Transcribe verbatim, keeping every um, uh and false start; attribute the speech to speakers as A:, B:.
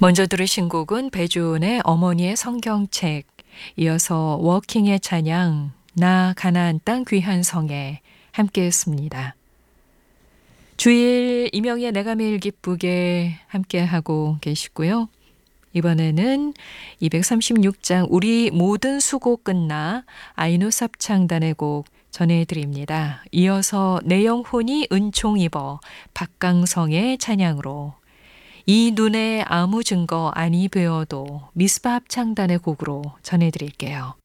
A: 먼저 들으신 곡은 배주은의 어머니의 성경책, 이어서 워킹의 찬양, 나 가나안 땅 귀한 성에 함께했습니다. 주일 이명희의 내가 매일 기쁘게 함께하고 계시고요. 이번에는 이백삼십육 장 우리 모든 수고 끝나 아이누 삽창단의 곡 전해드립니다. 이어서 내 영혼이 은총 입어 박강성의 찬양으로 이 눈에 아무 증거 아니 배어도 미스바 합창단의 곡으로 전해드릴게요.